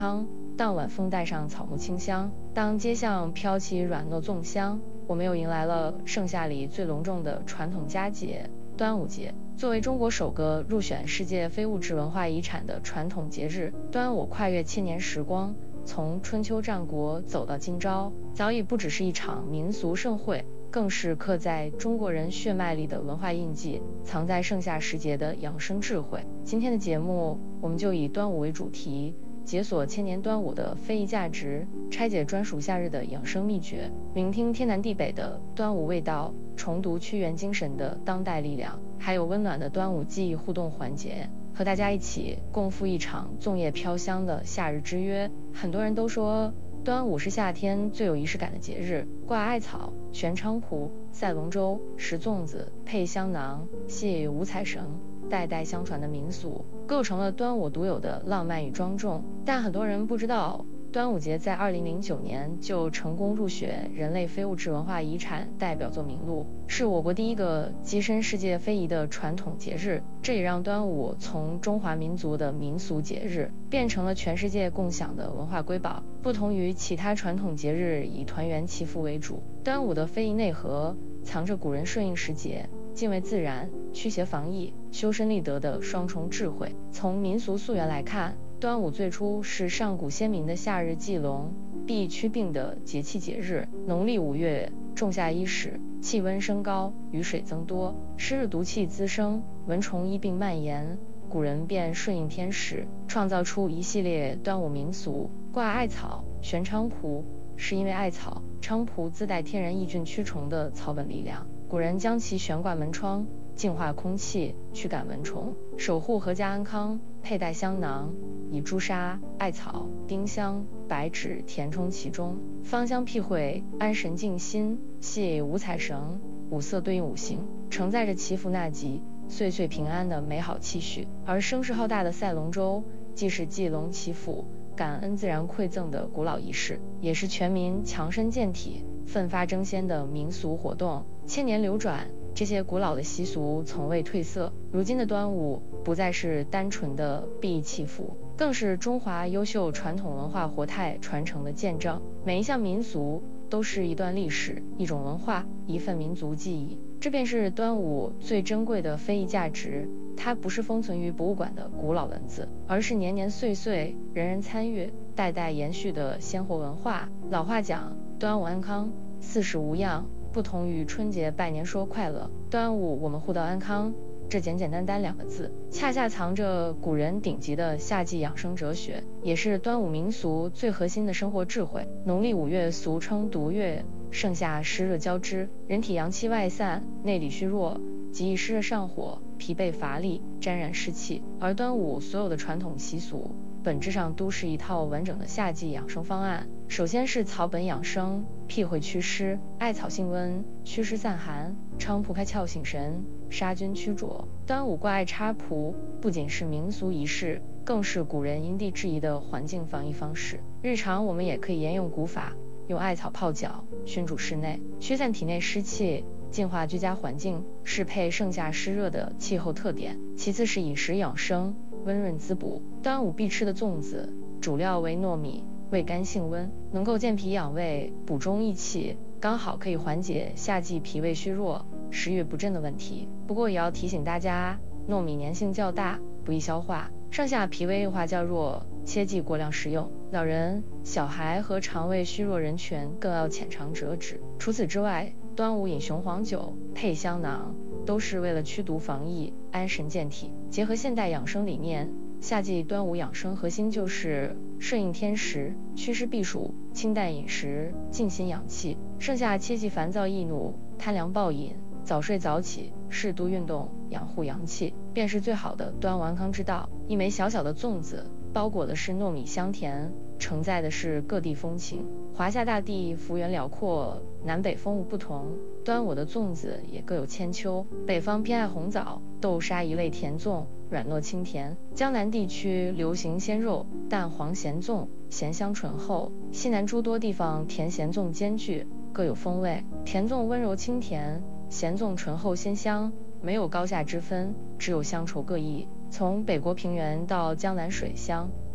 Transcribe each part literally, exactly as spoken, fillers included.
康。当晚风带上草木清香，当街巷飘起软糯粽香，我们又迎来了盛夏里最隆重的传统佳节——端午节。作为中国首个入选世界非物质文化遗产的传统节日，端午跨越千年时光，从春秋战国走到今朝，早已不只是一场民俗盛会，更是刻在中国人血脉里的文化印记，藏在盛夏时节的养生智慧。今天的节目，我们就以端午为主题，解锁千年端午的非遗价值，拆解专属夏日的养生秘诀，聆听天南地北的端午味道，重读屈原精神的当代力量，还有温暖的端午记忆互动环节，和大家一起共赴一场粽叶飘香的夏日之约。很多人都说端午是夏天最有仪式感的节日，挂艾草、悬菖蒲、赛龙舟、食粽子、配香囊、系五彩绳，代代相传的民俗，构成了端午独有的浪漫与庄重。但很多人不知道，端午节在二零零九年就成功入选人类非物质文化遗产代表作名录，是我国第一个跻身世界非遗的传统节日。这也让端午从中华民族的民俗节日，变成了全世界共享的文化瑰宝。不同于其他传统节日以团圆祈福为主，端午的非遗内核藏着古人顺应时节、敬畏自然、驱邪防疫、修身立德的双重智慧。从民俗溯源来看，端午最初是上古先民的夏日祭龙、避祛病的节气节日。农历五月，仲夏伊始，气温升高，雨水增多，湿热毒气滋生，蚊虫疫病蔓延，古人便顺应天时，创造出一系列端午民俗。挂艾草、悬菖蒲，是因为艾草、菖蒲自带天然抑菌驱虫的草本力量，古人将其悬挂门窗，净化空气，驱赶蚊虫，守护阖家安康。佩戴香囊，以朱砂、艾草、丁香、白芷填充其中，芳香辟秽，安神静心。系五彩绳，五色对应五行，承载着祈福纳吉、岁岁平安的美好期许。而声势浩大的赛龙舟，既是祭龙祈福、感恩自然馈赠的古老仪式，也是全民强身健体、奋发争先的民俗活动。千年流转，这些古老的习俗从未褪色。如今的端午不再是单纯的避疫祈福，更是中华优秀传统文化活态传承的见证。每一项民俗都是一段历史、一种文化、一份民族记忆，这便是端午最珍贵的非遗价值。它不是封存于博物馆的古老文字，而是年年岁岁人人参与、代代延续的鲜活文化。老话讲，端午安康，四时无恙。不同于春节拜年说快乐，端午我们互道安康，这简简单单两个字，恰恰藏着古人顶级的夏季养生哲学，也是端午民俗最核心的生活智慧。农历五月俗称毒月，盛夏湿热交织，人体阳气外散，内里虚弱，极易湿热上火，疲惫乏力，沾染湿气。而端午所有的传统习俗，本质上都是一套完整的夏季养生方案。首先是草本养生，辟秽祛湿，艾草性温，祛湿散寒；菖蒲开窍醒神，杀菌驱浊。端午挂艾插蒲，不仅是民俗仪式，更是古人因地制宜的环境防疫方式。日常我们也可以沿用古法，用艾草泡脚，熏煮室内，驱散体内湿气，净化居家环境，适配盛夏湿热的气候特点。其次是饮食养生，温润滋补。端午必吃的粽子，主料为糯米，味甘性温，能够健脾养胃，补中益气，刚好可以缓解夏季脾胃虚弱、食欲不振的问题。不过也要提醒大家，糯米粘性较大，不易消化，上下脾胃硬化较弱，切忌过量食用。老人、小孩和肠胃虚弱人群更要浅尝辄止。除此之外，端午饮雄黄酒、配香囊，都是为了驱毒防疫、安神健体。结合现代养生理念，夏季端午养生核心就是顺应天时，祛湿避暑，清淡饮食，静心养气。盛夏切忌烦躁易怒，贪凉暴饮，早睡早起，适度运动，养护阳气，便是最好的端午安康之道。一枚小小的粽子，包裹的是糯米香甜，承载的是各地风情。华夏大地幅员辽阔，南北风物不同，端午的粽子也各有千秋。北方偏爱红枣、豆沙一类甜粽，软糯清甜；江南地区流行鲜肉、蛋黄咸粽，咸香醇厚；西南诸多地方甜咸粽兼具，各有风味。甜粽温柔清甜，咸粽醇厚鲜香，没有高下之分，只有乡愁各异。从北国平原到江南水乡，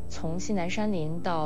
从西南山林到